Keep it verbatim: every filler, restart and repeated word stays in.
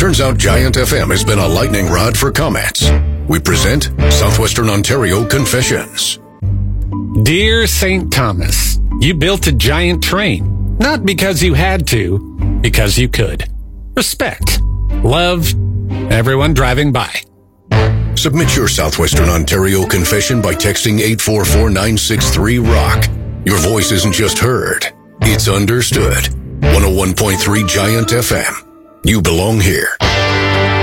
Turns out Giant F M has been a lightning rod for comments. We present Southwestern Ontario Confessions. Dear Saint Thomas, you built a giant train, not because you had to, because you could. Respect. Love. Everyone driving by. Submit your Southwestern Ontario confession by texting eight four four nine six three rock. Your voice isn't just heard, it's understood. one oh one point three Giant F M. You belong here.